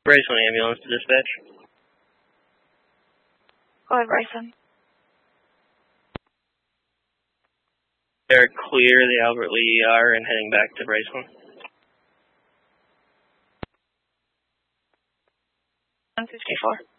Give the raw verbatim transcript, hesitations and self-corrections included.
Bryson ambulance to dispatch. Go ahead, Bryson. They're clear the Albert Lee E R and heading back to Bryson. one fifty-four.